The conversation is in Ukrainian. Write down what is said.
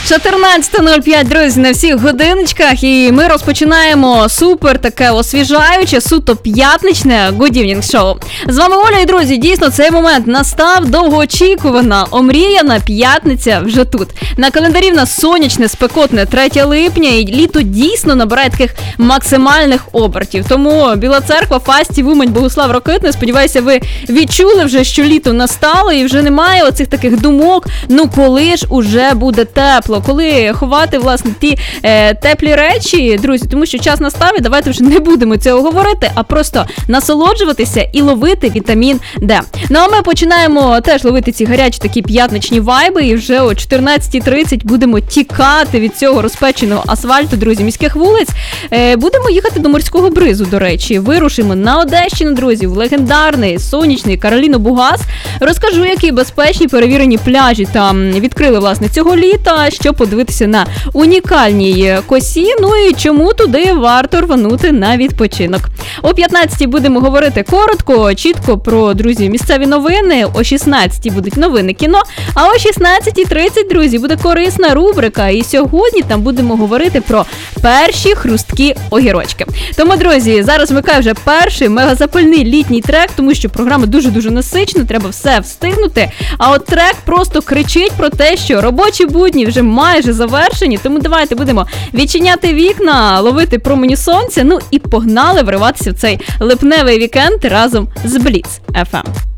14:05, друзі, на всіх годиночках, і ми розпочинаємо супер таке освіжаюче, суто п'ятничне Good Evening Show. З вами Оля, і, друзі, дійсно цей момент настав, довгоочікувана, омріяна п'ятниця вже тут. На календарі в нас сонячне, спекотне 3 липня, і літо дійсно набирає таких максимальних обертів. Тому Біла Церква, Фастів, Умань, Богуслав, Рокитне, сподіваюся, ви відчули вже, що літо настало, і вже немає оцих таких думок, ну коли ж уже буде тепло, коли ховати, власне, ті теплі речі, друзі, тому що час настав, і давайте вже не будемо цього говорити, а просто насолоджуватися і ловити вітамін Д. Ну а ми починаємо теж ловити ці гарячі такі п'ятничні вайби, і вже о 14:30 будемо тікати від цього розпеченого асфальту, друзі, міських вулиць. Будемо їхати до Морського бризу, до речі. Вирушимо на Одещину, друзі, в легендарний, сонячний Кароліно-Бугас. Розкажу, які безпечні перевірені пляжі там відкрили, власне, цього літа, щоб подивитися на унікальній косі, ну і чому туди варто рванути на відпочинок. О 15:00 будемо говорити коротко, чітко про, друзі, місцеві новини, о 16:00 будуть новини кіно, а о 16:30, друзі, буде корисна рубрика, і сьогодні там будемо говорити про перші хрусткі огірочки. Тому, друзі, зараз вмикаю вже перший мегазапальний літній трек, тому що програма дуже-дуже насичена, треба все встигнути, а от трек просто кричить про те, що робочі будні вже майже завершені, тому давайте будемо відчиняти вікна, ловити промені сонця, ну і погнали вриватися в цей липневий вікенд разом з Бліц FM.